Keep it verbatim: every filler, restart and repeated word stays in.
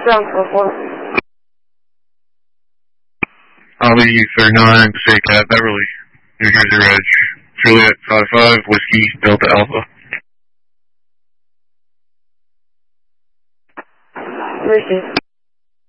Ground four four. Ollie thirty-nine, Passaic Ave, Beverly, New Jersey Reg. Juliet five five, Whiskey, Delta Alpha. Receive.